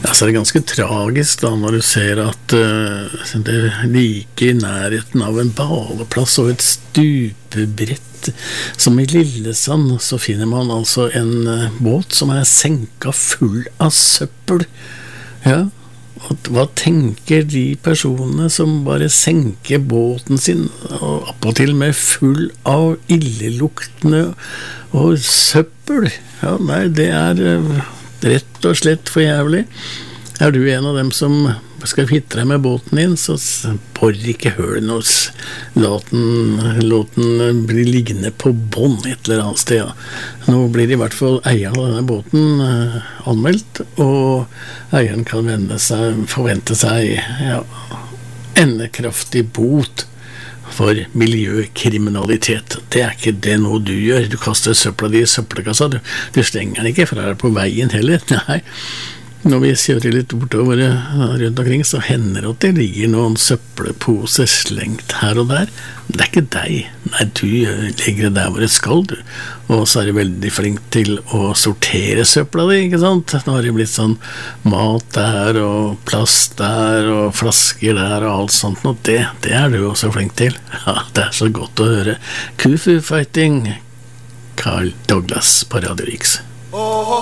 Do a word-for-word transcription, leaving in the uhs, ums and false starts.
Altså det er ganske tragisk da når du ser at uh, det er like i nærheten av en baleplass og et stupebrett som i Lillesand, så finner man altså en uh, båt som er senka full av søppel. Ja, og hva tenker de personene som bare senker båten sin og oppåtil med full av illeluktende og søppel? Ja, nei, det er uh, rett og slett for jævlig. Er du en av dem som skal hitte deg med båten din, så bor ikke hølen og låt den, låt den bli liggende på bånd et eller annet sted. Ja. Nå blir i hvert fall eieren av denne båten eh, anmeldt, og eieren kan vende seg, forvente seg ja, endekraftig bot for miljøkriminalitet. Det er ikke det noe du gjør. Du kaster søpla di i søppelkassa. Du, du slenger den ikke, for det er på veien heller. Nei. Når vi kjører litt bortover rundt omkring, så hender det at det ligger noen søppelposer slengt her og der. Det er ikke deg. Nei, du legger det der hvor det skal, du. Og så er du veldig flink til å sortere søpla di, ikke sant? Nå har det blitt sånn mat der, og plast der, og flasker der, og alt sånt. Og det, det er du også flink til. Ja, det er så godt å høre. Kufu Fighting, Carl Douglas på Radio Riks.